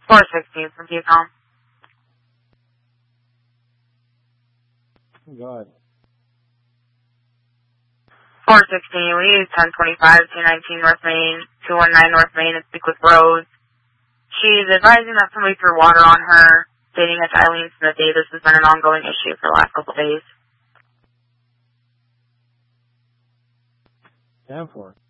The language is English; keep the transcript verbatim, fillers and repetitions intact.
four sixteen from Vietnam. Go ahead. four sixteen, we use ten twenty-five, two nineteen North Main, two one nine North Main, and speak with Rose. She's advising that somebody threw water on her, stating that Eileen Smith Davis has been an ongoing issue for the last couple of days. ten four.